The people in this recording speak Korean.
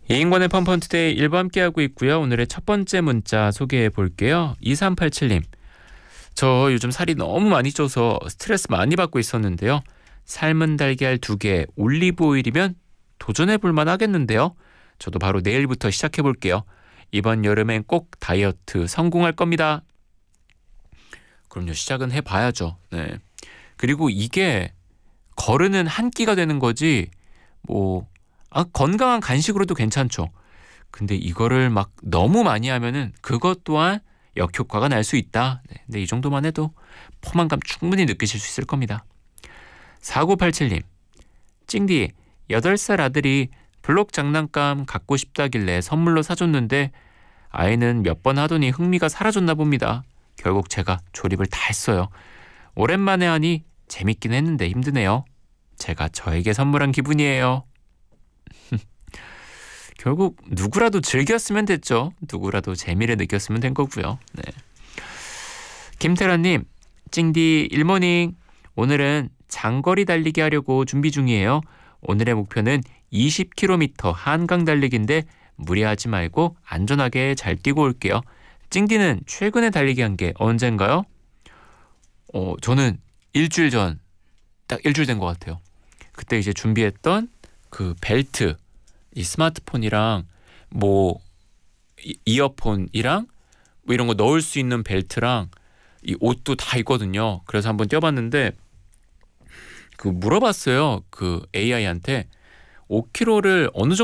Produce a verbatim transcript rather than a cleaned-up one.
이인권의 펀펀투데이 일 부 함께하고 있고요. 오늘의 첫 번째 문자 소개해 볼게요. 이삼팔칠 님. 저 요즘 살이 너무 많이 쪄서 스트레스 많이 받고 있었는데요. 삶은 달걀 두 개, 올리브 오일이면 도전해 볼 만하겠는데요. 저도 바로 내일부터 시작해 볼게요. 이번 여름엔 꼭 다이어트 성공할 겁니다. 그럼요. 시작은 해봐야죠. 네. 그리고 이게 거르는 한 끼가 되는 거지 뭐 아, 건강한 간식으로도 괜찮죠. 근데 이거를 막 너무 많이 하면은 그것 또한 역효과가 날 수 있다. 네, 근데 이 정도만 해도 포만감 충분히 느끼실 수 있을 겁니다. 사구팔칠 님. 찡디, 여덟 살 아들이 블록 장난감 갖고 싶다길래 선물로 사줬는데 아이는 몇 번 하더니 흥미가 사라졌나 봅니다. 결국 제가 조립을 다 했어요. 오랜만에 하니 재밌긴 했는데 힘드네요. 제가 저에게 선물한 기분이에요. 결국 누구라도 즐겼으면 됐죠. 누구라도 재미를 느꼈으면 된 거고요. 네. 김태란님, 찡디 일모닝. 오늘은 장거리 달리기 하려고 준비 중이에요. 오늘의 목표는 이십 킬로미터 한강 달리기인데 무리하지 말고 안전하게 잘 뛰고 올게요. 찡디는 최근에 달리기 한 게 언젠가요? 어, 저는 일주일 전, 딱 일주일 된 것 같아요. 그때 이제 준비했던 그 벨트, 이 스마트폰이랑 뭐 이, 이어폰이랑 뭐 이런 거 넣을 수 있는 벨트랑 이 옷도 다 있거든요. 그래서 한번 뛰어봤는데 그 물어봤어요. 그 에이아이한테 오 킬로미터를 어느 정도